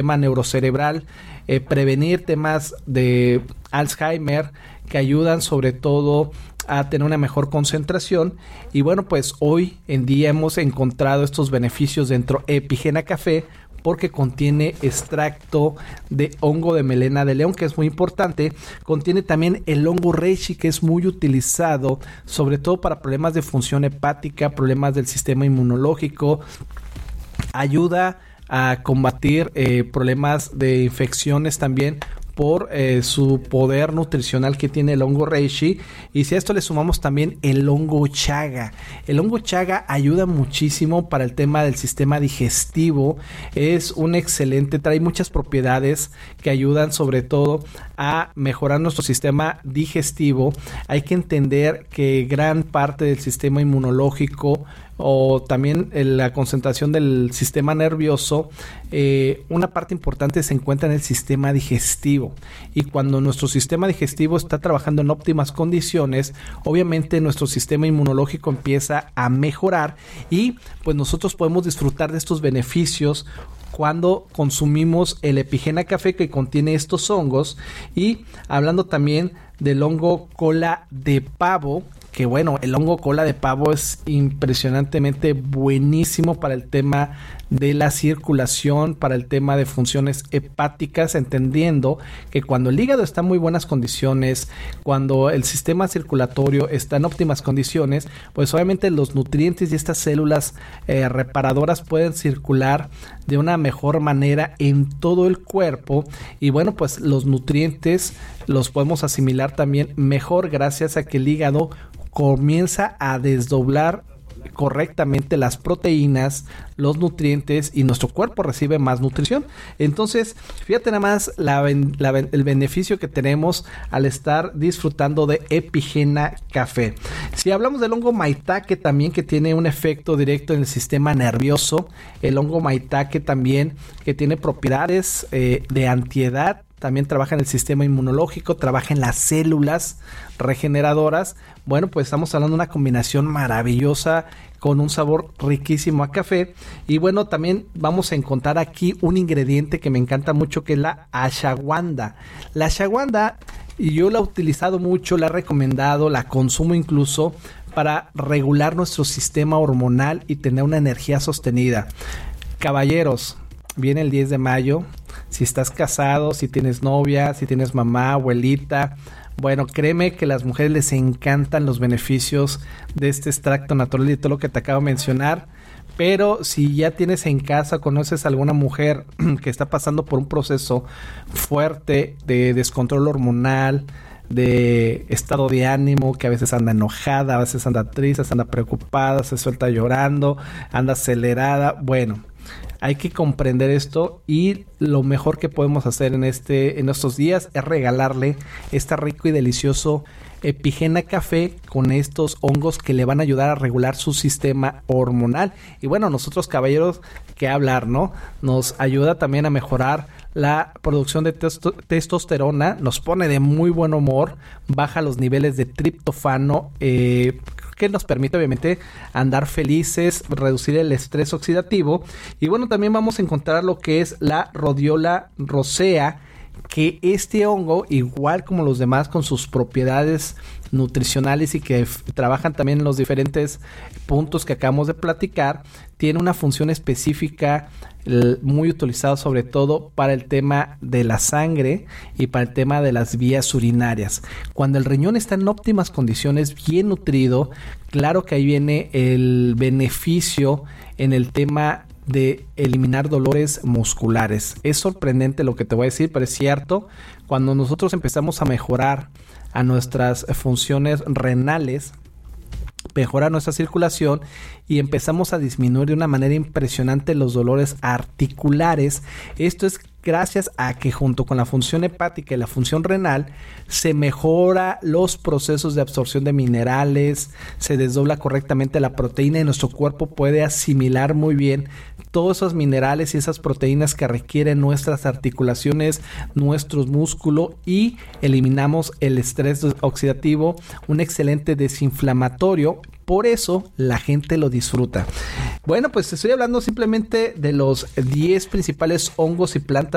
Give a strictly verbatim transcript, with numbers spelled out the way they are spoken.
sistema neurocerebral, eh, prevenir temas de Alzheimer, que ayudan sobre todo a tener una mejor concentración. Y bueno, pues hoy en día hemos encontrado estos beneficios dentro de Epigena Café, porque contiene extracto de hongo de melena de león, que es muy importante. Contiene también el hongo reishi, que es muy utilizado sobre todo para problemas de función hepática, problemas del sistema inmunológico. Ayuda a combatir eh, problemas de infecciones también por eh, su poder nutricional que tiene el hongo reishi. Y si a esto le sumamos también el hongo chaga, el hongo chaga ayuda muchísimo para el tema del sistema digestivo. Es un excelente, trae muchas propiedades que ayudan sobre todo a mejorar nuestro sistema digestivo. Hay que entender que gran parte del sistema inmunológico o también la concentración del sistema nervioso, eh, una parte importante se encuentra en el sistema digestivo, y cuando nuestro sistema digestivo está trabajando en óptimas condiciones, obviamente nuestro sistema inmunológico empieza a mejorar y pues nosotros podemos disfrutar de estos beneficios cuando consumimos el Epigena Café, que contiene estos hongos. Y hablando también del hongo cola de pavo, que bueno, el hongo cola de pavo es impresionantemente buenísimo para el tema de la circulación, para el tema de funciones hepáticas, entendiendo que cuando el hígado está en muy buenas condiciones, cuando el sistema circulatorio está en óptimas condiciones, pues obviamente los nutrientes y estas células eh, reparadoras pueden circular de una mejor manera en todo el cuerpo, y bueno, pues los nutrientes los podemos asimilar también mejor gracias a que el hígado comienza a desdoblar correctamente las proteínas, los nutrientes, y nuestro cuerpo recibe más nutrición. Entonces, fíjate nada más la, la, el beneficio que tenemos al estar disfrutando de Epigena Café. Si hablamos del hongo maitake también, que tiene un efecto directo en el sistema nervioso, el hongo maitake también que tiene propiedades eh, de antiedad. También trabaja en el sistema inmunológico, trabaja en las células regeneradoras. Bueno, pues estamos hablando de una combinación maravillosa con un sabor riquísimo a café. Y bueno, también vamos a encontrar aquí un ingrediente que me encanta mucho, que es la ashwagandha. La ashwagandha, yo la he utilizado mucho, la he recomendado, la consumo incluso para regular nuestro sistema hormonal y tener una energía sostenida. Caballeros, viene el diez de mayo. Si estás casado, si tienes novia, si tienes mamá, abuelita, bueno, créeme que a las mujeres les encantan los beneficios de este extracto natural y todo lo que te acabo de mencionar. Pero si ya tienes en casa, conoces a alguna mujer que está pasando por un proceso fuerte de descontrol hormonal, de estado de ánimo, que a veces anda enojada, a veces anda triste, anda preocupada, se suelta llorando, anda acelerada, bueno, hay que comprender esto, y lo mejor que podemos hacer en este en estos días es regalarle este rico y delicioso Epigena Café con estos hongos que le van a ayudar a regular su sistema hormonal. Y bueno, nosotros caballeros, ¿qué hablar, no? Nos ayuda también a mejorar la producción de testo- testosterona, nos pone de muy buen humor, baja los niveles de triptófano, eh, que nos permite obviamente andar felices, reducir el estrés oxidativo. Y bueno, también vamos a encontrar lo que es la Rhodiola rosea, que este hongo, igual como los demás, con sus propiedades nutricionales y que f- trabajan también en los diferentes puntos que acabamos de platicar, tiene una función específica l- muy utilizada sobre todo para el tema de la sangre y para el tema de las vías urinarias. Cuando el riñón está en óptimas condiciones, bien nutrido, claro que ahí viene el beneficio en el tema de eliminar dolores musculares. Es sorprendente lo que te voy a decir, pero es cierto. Cuando nosotros empezamos a mejorar a nuestras funciones renales, mejora nuestra circulación y empezamos a disminuir de una manera impresionante los dolores articulares. Esto es gracias a que junto con la función hepática y la función renal se mejora los procesos de absorción de minerales, se desdobla correctamente la proteína y nuestro cuerpo puede asimilar muy bien todos esos minerales y esas proteínas que requieren nuestras articulaciones, nuestros músculos, y eliminamos el estrés oxidativo, un excelente desinflamatorio. Por eso la gente lo disfruta. Bueno, pues estoy hablando simplemente de los diez principales hongos y plantas